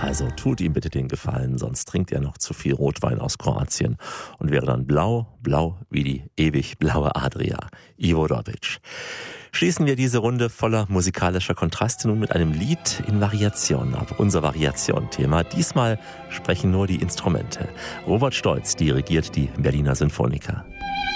Also tut ihm bitte den Gefallen, sonst trinkt er noch zu viel Rotwein aus Kroatien und wäre dann blau wie die ewig blaue Adria. Ivo Robic. Schließen wir diese Runde voller musikalischer Kontraste nun mit einem Lied in Variation ab. Unser Variation-Thema. Diesmal sprechen nur die Instrumente. Robert Stolz dirigiert die Berliner Sinfoniker.